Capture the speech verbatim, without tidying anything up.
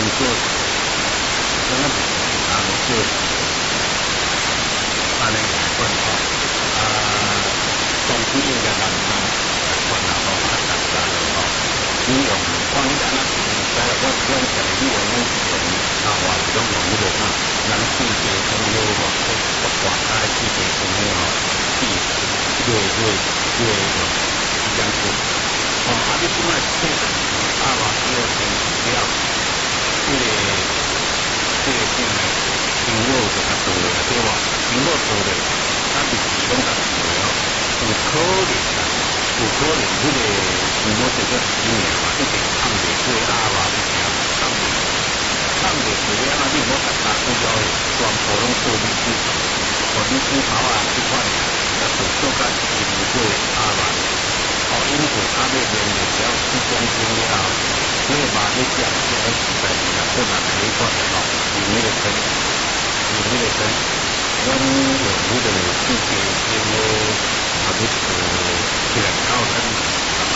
做，咱咱啊做，安尼来讲吼，啊，总体应该人人来讲啦吼，较简单咯吼。你用看你安怎用，使我我讲的你用用用啊，话是讲用迄个啥，咱四界风流吼，国大开四界风流吼，四月月月用时间过。哦，啊，你即摆测啊嘛，只要天气了，即个即个啥个苹果就较多啦，对无？苹果多咧，啊，日子拢较少哦，有可能啦，有可能迄个苹果就叫一年嘛，一定放袂过啊嘛，你听放袂放袂过了啊，你莫甲打股票诶，全部拢做你股，做你股头啊，即款尔，啊，做做甲一年过啊嘛。哦，因此它的年龄只要四公斤了，所以把你讲这个时代里啊，不难可以看得到，有那个分，有那个分，我有那个世界这个。